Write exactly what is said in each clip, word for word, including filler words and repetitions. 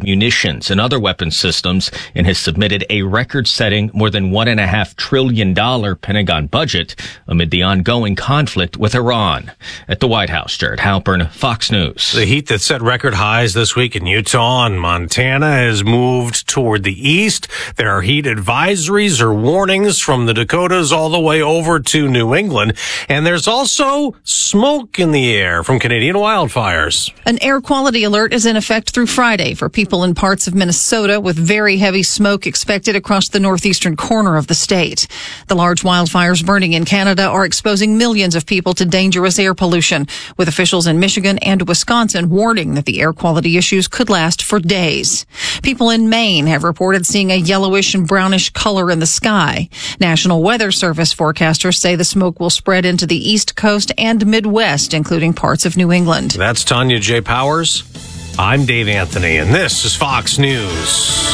munitions and other weapon systems and has submitted a record-setting more than one and a half trillion dollar Pentagon budget amid the ongoing conflict with Iran. At the White House, Jared Halpern, Fox News. The heat that set record highs this week in Utah and Montana has moved toward the east. There are heat advisories or warnings from the Dakotas all the way over to New England. And there's also smoke in the air from Canadian wildfires. An air quality alert is in effect through Friday for people in parts of Minnesota, with very heavy smoke expected across the northeastern corner of the state. The large wildfires burning in Canada are exposing millions of people to dangerous air pollution, with officials in Michigan and Wisconsin warning that the air quality issues could last for days. People in Maine have reported seeing a yellowish and brownish color in the sky. National Weather Service forecasters say the smoke will spread into the East Coast and Midwest, including parts of New England. That's Tanya J. Powers. I'm Dave Anthony, and this is Fox News.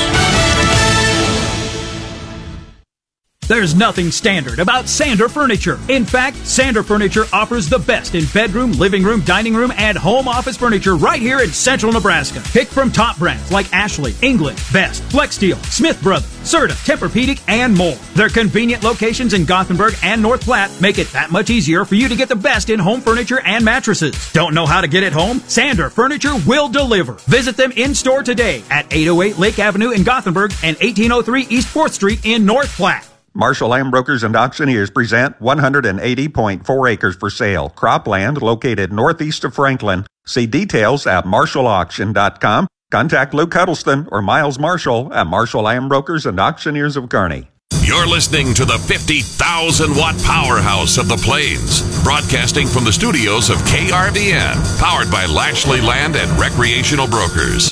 There's nothing standard about Sander Furniture. In fact, Sander Furniture offers the best in bedroom, living room, dining room, and home office furniture right here in central Nebraska. Pick from top brands like Ashley, England, Best, Flexsteel, Smith Brothers, Serta, Tempur-Pedic, and more. Their convenient locations in Gothenburg and North Platte make it that much easier for you to get the best in home furniture and mattresses. Don't know how to get it home? Sander Furniture will deliver. Visit them in-store today at eight oh eight Lake Avenue in Gothenburg and eighteen oh three East fourth Street in North Platte. Marshall Land Brokers and Auctioneers present one hundred eighty point four acres for sale. Cropland located northeast of Franklin. See details at marshall auction dot com. Contact Luke Huddleston or Miles Marshall at Marshall Land Brokers and Auctioneers of Kearney. You're listening to the fifty thousand watt powerhouse of the Plains, broadcasting from the studios of K R V N, powered by Lashley Land and Recreational Brokers.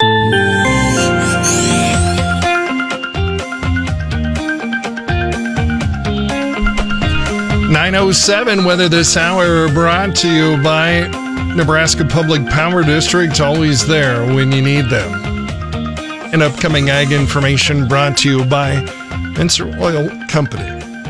nine oh seven, weather this hour brought to you by Nebraska Public Power District, always there when you need them. An upcoming ag information brought to you by Mincer Oil Company.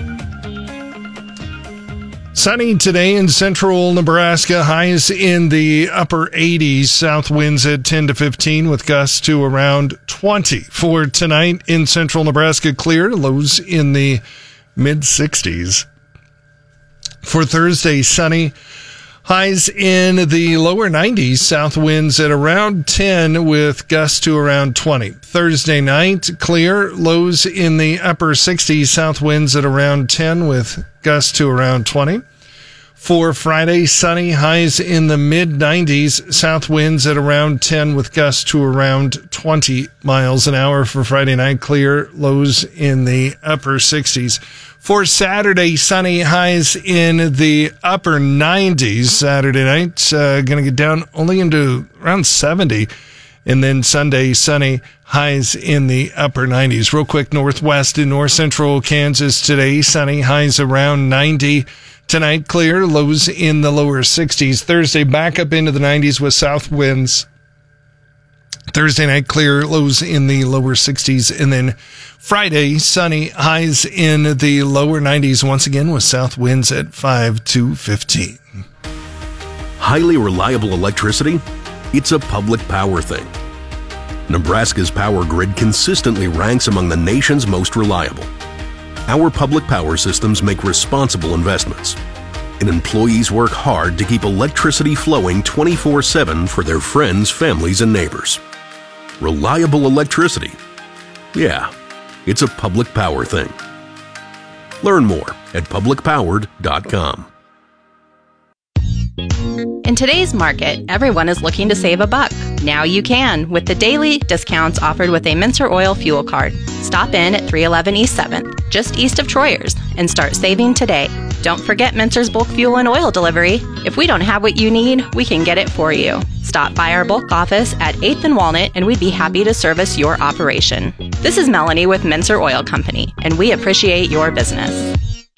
Sunny today in central Nebraska, highs in the upper eighties, south winds at ten to fifteen with gusts to around twenty. For tonight in central Nebraska, clear, lows in the mid sixties. For Thursday, sunny, highs in the lower nineties, south winds at around ten with gusts to around twenty. Thursday night, clear, lows in the upper sixties, south winds at around ten with gusts to around twenty. For Friday, sunny, highs in the mid nineties, south winds at around ten with gusts to around twenty miles an hour. For Friday night, clear, lows in the upper sixties. For Saturday, sunny, highs in the upper nineties. Saturday night, uh, going to get down only into around seventy. And then Sunday, sunny, highs in the upper nineties. Real quick, northwest and north central Kansas today, sunny, highs around ninety. Tonight, clear, lows in the lower sixties. Thursday, back up into the nineties with south winds. Thursday night, clear, lows in the lower sixties. And then Friday, sunny, highs in the lower nineties once again with south winds at five to fifteen. Highly reliable electricity? It's a public power thing. Nebraska's power grid consistently ranks among the nation's most reliable. Our public power systems make responsible investments, and employees work hard to keep electricity flowing twenty-four seven for their friends, families, and neighbors. Reliable electricity? Yeah, it's a public power thing. Learn more at public powered dot com. In today's market, everyone is looking to save a buck. Now you can with the daily discounts offered with a Mincer Oil fuel card. Stop in at three eleven East seventh, just east of Troyers, and start saving today. Don't forget Mincer's bulk fuel and oil delivery. If we don't have what you need, we can get it for you. Stop by our bulk office at eighth and Walnut, and we'd be happy to service your operation. This is Melanie with Mincer Oil Company, and we appreciate your business.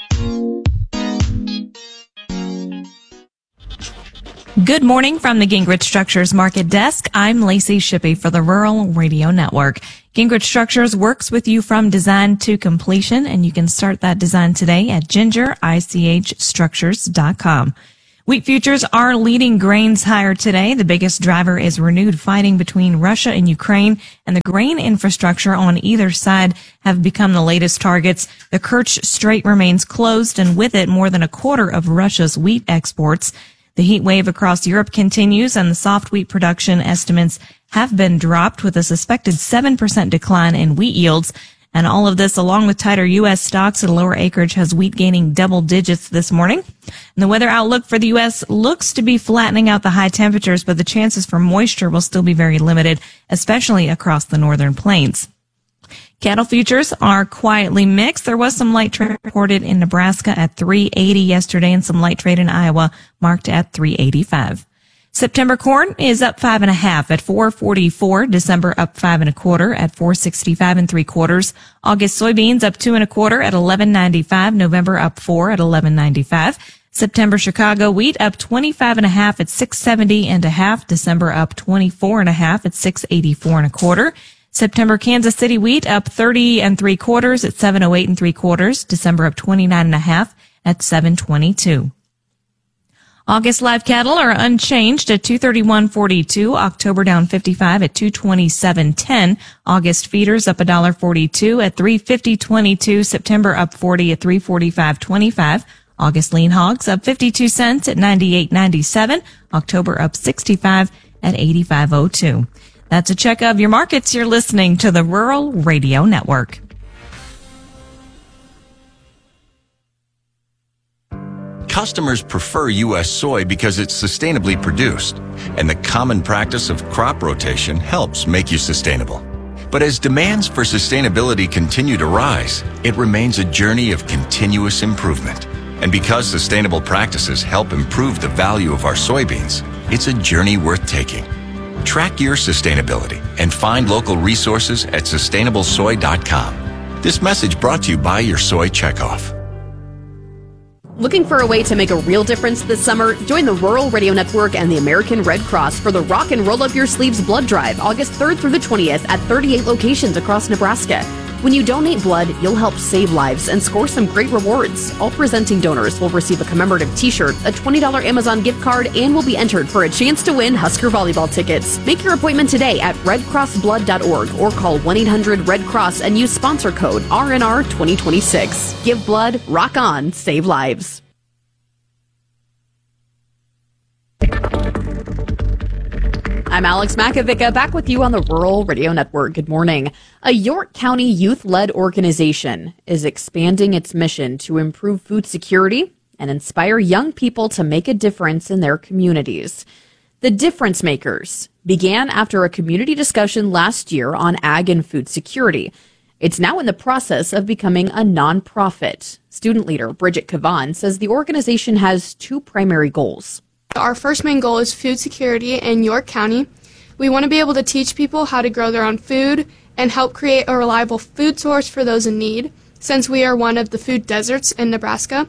Good morning from the Gingrich Structures Market Desk. I'm Lacey Shippey for the Rural Radio Network. Gingrich Structures works with you from design to completion, and you can start that design today at ginger I C H structures dot com. Wheat futures are leading grains higher today. The biggest driver is renewed fighting between Russia and Ukraine, and the grain infrastructure on either side have become the latest targets. The Kerch Strait remains closed, and with it, more than a quarter of Russia's wheat exports. The heat wave across Europe continues, and the soft wheat production estimates have been dropped, with a suspected seven percent decline in wheat yields. And all of this, along with tighter U S stocks at a lower acreage, has wheat gaining double digits this morning. And the weather outlook for the U S looks to be flattening out the high temperatures, but the chances for moisture will still be very limited, especially across the northern plains. Cattle futures are quietly mixed. There was some light trade reported in Nebraska at three eighty yesterday, and some light trade in Iowa marked at three eighty-five. September corn is up five and a half at four forty-four. December up five and a quarter at four sixty-five and three quarters. August soybeans up two and a quarter at eleven ninety-five. November up four at eleven ninety-five. September Chicago wheat up twenty-five and a half at six seventy and a half. December up twenty-four and a half at six eighty-four and a quarter. September Kansas City wheat up thirty and three quarters at seven oh eight and three quarters. December up twenty-nine and a half at seven twenty-two. August live cattle are unchanged at two thirty-one forty-two. October down fifty-five at two twenty-seven ten. August feeders up one forty-two at three fifty twenty-two. September up forty at three forty-five twenty-five. August lean hogs up fifty-two cents at ninety-eight ninety-seven. October up sixty-five at eighty-five oh two. That's a check of your markets. You're listening to the Rural Radio Network. Customers prefer U S soy because it's sustainably produced, and the common practice of crop rotation helps make you sustainable. But as demands for sustainability continue to rise, it remains a journey of continuous improvement. And because sustainable practices help improve the value of our soybeans, it's a journey worth taking. Track your sustainability and find local resources at sustainable soy dot com. This message brought to you by your Soy Checkoff. Looking for a way to make a real difference this summer? Join the Rural Radio Network and the American Red Cross for the Rock and Roll Up Your Sleeves Blood Drive, August third through the twentieth at thirty-eight locations across Nebraska. When you donate blood, you'll help save lives and score some great rewards. All presenting donors will receive a commemorative t-shirt, a twenty dollars Amazon gift card, and will be entered for a chance to win Husker volleyball tickets. Make your appointment today at red cross blood dot org or call one eight hundred red cross and use sponsor code R N R twenty twenty-six. Give blood, rock on, save lives. I'm Alex Makovica, back with you on the Rural Radio Network. Good morning. A York County youth-led organization is expanding its mission to improve food security and inspire young people to make a difference in their communities. The Difference Makers began after a community discussion last year on ag and food security. It's now in the process of becoming a nonprofit. Student leader Bridget Kavan says the organization has two primary goals. Our first main goal is food security in York County. We want to be able to teach people how to grow their own food and help create a reliable food source for those in need, since we are one of the food deserts in Nebraska.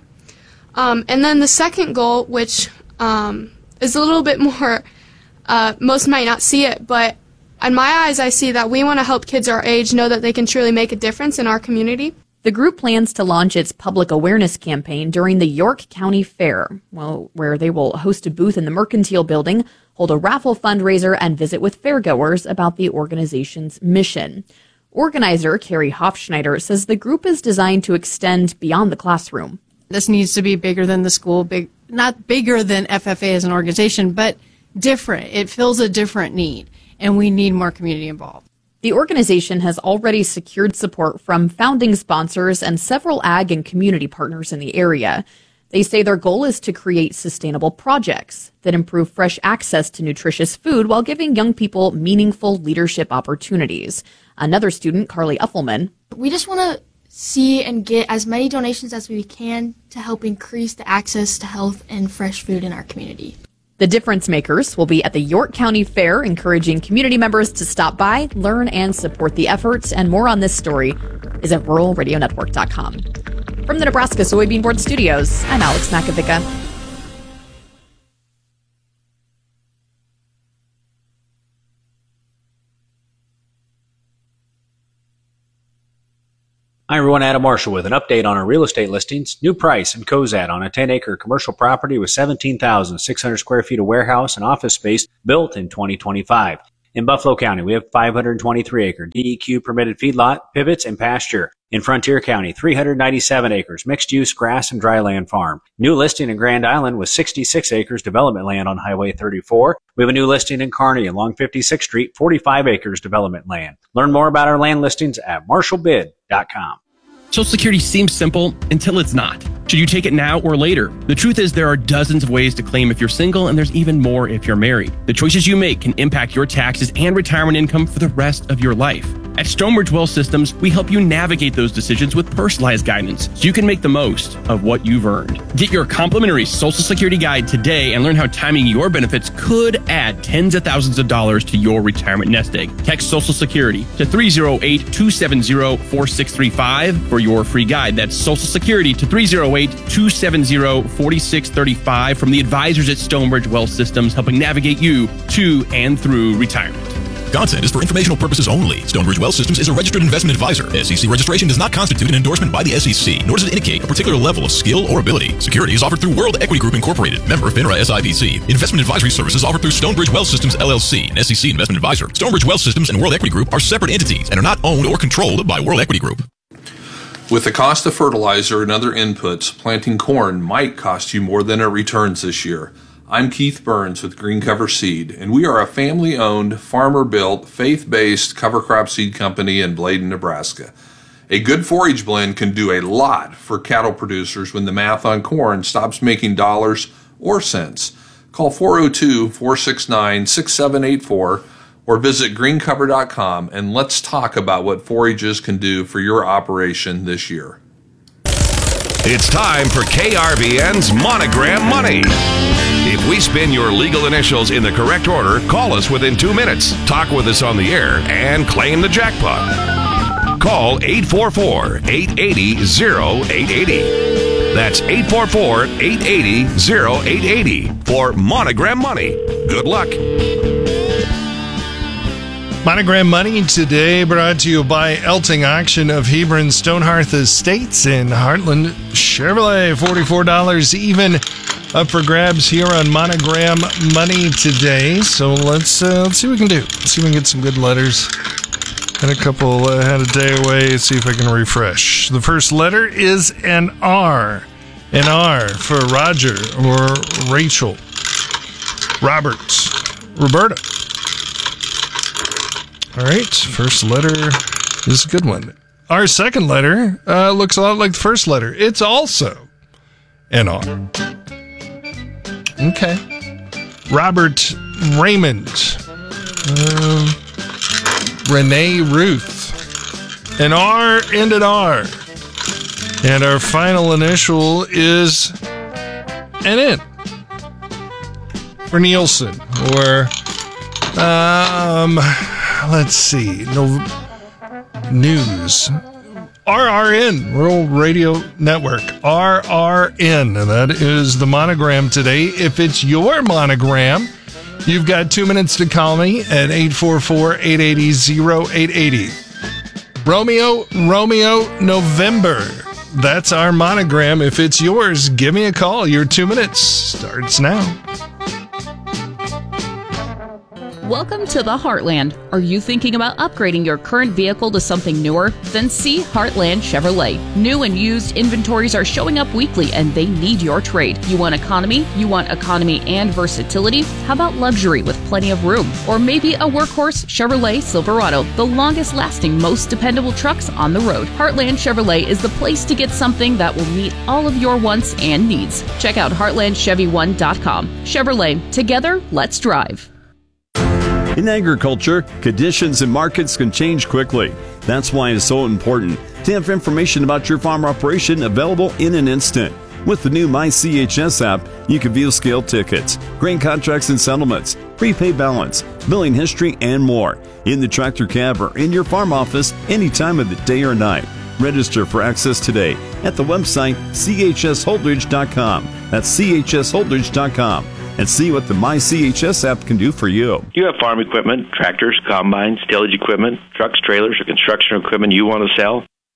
Um, and then the second goal, which um, is a little bit more, uh, most might not see it, but in my eyes, I see that we want to help kids our age know that they can truly make a difference in our community. The group plans to launch its public awareness campaign during the York County Fair, well, where they will host a booth in the Mercantile Building, hold a raffle fundraiser, and visit with fairgoers about the organization's mission. Organizer Carrie Hofschneider says the group is designed to extend beyond the classroom. This needs to be bigger than the school, big, not bigger than F F A as an organization, but different. It fills a different need, and we need more community involved. The organization has already secured support from founding sponsors and several ag and community partners in the area. They say their goal is to create sustainable projects that improve fresh access to nutritious food while giving young people meaningful leadership opportunities. Another student, Carly Uffelman. We just want to see and get as many donations as we can to help increase the access to health and fresh food in our community. The Difference Makers will be at the York County Fair, encouraging community members to stop by, learn, and support the efforts. And more on this story is at rural radio network dot com. From the Nebraska Soybean Board Studios, I'm Alex Makovica. Hi everyone, Adam Marshall with an update on our real estate listings. New price in Cozad on a ten acre commercial property with seventeen thousand six hundred square feet of warehouse and office space built in twenty twenty-five. In Buffalo County, we have five hundred twenty-three acre D E Q permitted feedlot, pivots, and pasture. In Frontier County, three hundred ninety-seven acres, mixed use grass and dry land farm. New listing in Grand Island with sixty-six acres development land on Highway thirty-four. We have a new listing in Kearney along fifty-sixth Street, forty-five acres development land. Learn more about our land listings at marshall bid dot com. Social Security seems simple until it's not. Should you take it now or later? The truth is there are dozens of ways to claim if you're single, and there's even more if you're married. The choices you make can impact your taxes and retirement income for the rest of your life. At Stonebridge Wealth Systems, we help you navigate those decisions with personalized guidance so you can make the most of what you've earned. Get your complimentary Social Security guide today and learn how timing your benefits could add tens of thousands of dollars to your retirement nest egg. Text Social Security to three oh eight, two seven oh, four six three five for your free guide. That's Social Security to three oh eight, two seven oh, four six three five from the advisors at Stonebridge Wealth Systems, helping navigate you to and through retirement. Content is for informational purposes only. Stonebridge Wealth Systems is a registered investment advisor. S E C registration does not constitute an endorsement by the S E C, nor does it indicate a particular level of skill or ability. Securities offered through World Equity Group Incorporated, member FINRA S I P C. Investment advisory services offered through Stonebridge Wealth Systems L L C, an S E C investment advisor. Stonebridge Wealth Systems and World Equity Group are separate entities and are not owned or controlled by World Equity Group. With the cost of fertilizer and other inputs, planting corn might cost you more than it returns this year. I'm Keith Burns with Green Cover Seed, and we are a family-owned, farmer-built, faith-based cover crop seed company in Bladen, Nebraska. A good forage blend can do a lot for cattle producers when the math on corn stops making dollars or cents. Call four oh two, four six nine, six seven eight four or visit green cover dot com and let's talk about what forages can do for your operation this year. It's time for K R V N's Monogram Money. If we spin your legal initials in the correct order, call us within two minutes, talk with us on the air, and claim the jackpot. Call eight four four, eight eight zero, oh eight eight oh. That's eight four four, eight eight zero, oh eight eight oh for Monogram Money. Good luck. Monogram Money today brought to you by Elting Auction of Hebron Stonehearth Estates in Heartland Chevrolet. forty-four dollars even up for grabs here on Monogram Money today. So let's uh, let's see what we can do. Let's see if we can get some good letters. Had a couple, uh, had a day away. Let's see if I can refresh. The first letter is an R. An R for Roger or Rachel. Robert. Roberta. All right, first letter is a good one. Our second letter uh, looks a lot like the first letter. It's also an R. Okay. Robert Raymond. Uh, Renee Ruth. An R and an R. And our final initial is an N. For Nielsen. Or, um... let's see. No news. R R N, Rural Radio Network. R R N. That is the monogram today. If it's your monogram, you've got two minutes to call me at eight four four, eight eight zero, eight eight zero. Romeo, Romeo, November. That's our monogram. If it's yours, give me a call. Your two minutes starts now. Welcome to the Heartland. Are you thinking about upgrading your current vehicle to something newer? Then see Heartland Chevrolet. New and used inventories are showing up weekly and they need your trade. You want economy? You want economy and versatility? How about luxury with plenty of room? Or maybe a workhorse Chevrolet Silverado, the longest lasting, most dependable trucks on the road. Heartland Chevrolet is the place to get something that will meet all of your wants and needs. Check out heartland chevy one dot com. Chevrolet, together, let's drive. In agriculture, conditions and markets can change quickly. That's why it's so important to have information about your farm operation available in an instant. With the new My C H S app, you can view scale tickets, grain contracts and settlements, prepaid balance, billing history, and more in the tractor cab or in your farm office any time of the day or night. Register for access today at the website c h s holdridge dot com. That's c h s holdridge dot com. And see what the My C H S app can do for you. Do you have farm equipment, tractors, combines, tillage equipment, trucks, trailers, or construction equipment you want to sell?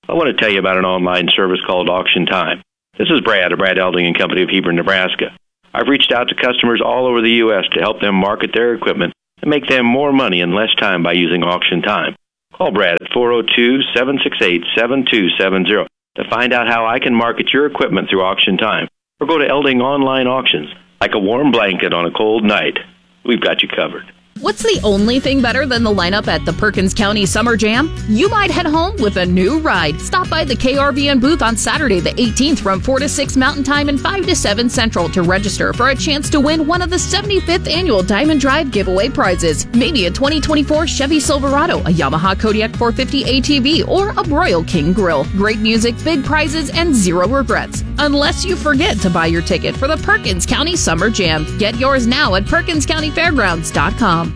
I want to tell you about an online service called Auction Time. This is Brad of Brad Elding and Company of Hebron, Nebraska. I've reached out to customers all over the U S to help them market their equipment and make them more money in less time by using Auction Time. Call Brad at four oh two, seven six eight, seven two seven zero to find out how I can market your equipment through Auction Time. Or go to Elding Online Auctions. Like a warm blanket on a cold night, we've got you covered. What's the only thing better than the lineup at the Perkins County Summer Jam? You might head home with a new ride. Stop by the K R V N booth on Saturday the eighteenth from four to six Mountain Time and five to seven Central to register for a chance to win one of the seventy-fifth annual Diamond Drive giveaway prizes. Maybe a twenty twenty-four Chevy Silverado, a Yamaha Kodiak four fifty A T V, or a Broil King Grill. Great music, big prizes, and zero regrets. Unless you forget to buy your ticket for the Perkins County Summer Jam. Get yours now at perkins county fairgrounds dot com.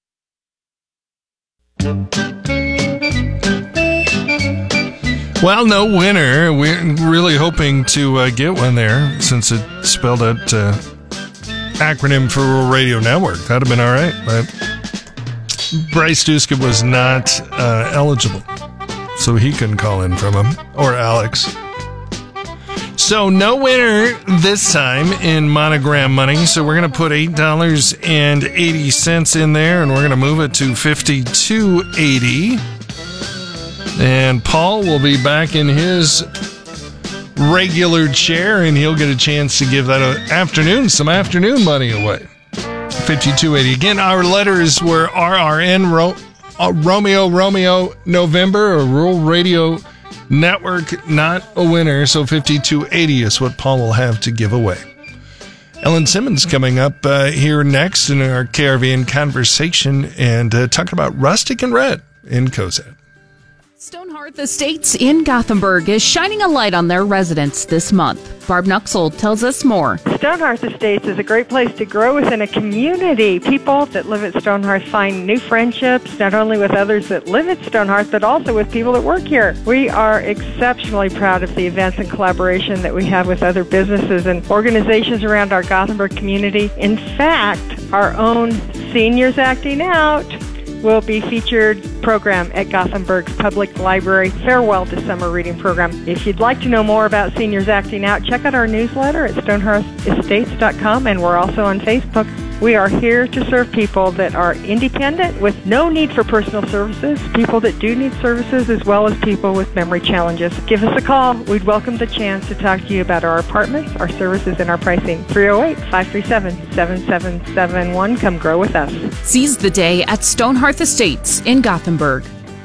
Well, no winner. We're really hoping to uh, get one there since it spelled out uh, acronym for Rural Radio Network. That'd have been all right. But Bryce Duska was not uh, eligible, so he couldn't call in from him, or Alex. So no winner this time in Monogram money. So we're going to put eight dollars and eighty cents in there, and we're going to move it to fifty-two eighty. And Paul will be back in his regular chair, and he'll get a chance to give that a afternoon, some afternoon money away. fifty-two eighty. Again, our letters were R R N, Ro- uh, Romeo, Romeo, November, or Rural Radio Network, not a winner, so fifty-two eighty is what Paul will have to give away. Ellen Simmons coming up uh, here next in our K R V N conversation and uh, talking about Rustic and Red in Cozad. Stonehearth Estates in Gothenburg is shining a light on their residents this month. Barb Nuxel tells us more. Stonehearth Estates is a great place to grow within a community. People that live at Stonehearth find new friendships, not only with others that live at Stonehearth, but also with people that work here. We are exceptionally proud of the events and collaboration that we have with other businesses and organizations around our Gothenburg community. In fact, our own Seniors Acting Out will be featured program at Gothenburg's Public Library Farewell to Summer Reading Program. If you'd like to know more about Seniors Acting Out, check out our newsletter at stonehearth estates dot com, and we're also on Facebook. We are here to serve people that are independent with no need for personal services, people that do need services, as well as people with memory challenges. Give us a call. We'd welcome the chance to talk to you about our apartments, our services, and our pricing. three oh eight, five three seven, seven seven seven one. Come grow with us. Seize the day at Stonehearth Estates in Gothenburg.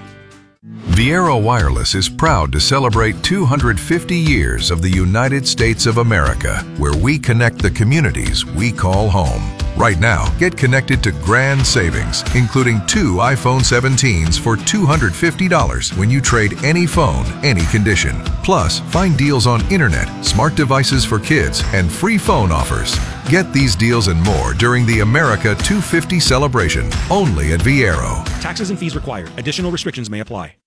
Viero Wireless is proud to celebrate two hundred fifty years of the United States of America, where we connect the communities we call home. Right now, get connected to grand savings, including two iPhone seventeens for two hundred fifty dollars when you trade any phone, any condition. Plus, find deals on internet, smart devices for kids, and free phone offers. Get these deals and more during the America two fifty celebration, only at Viero. Taxes and fees required. Additional restrictions may apply.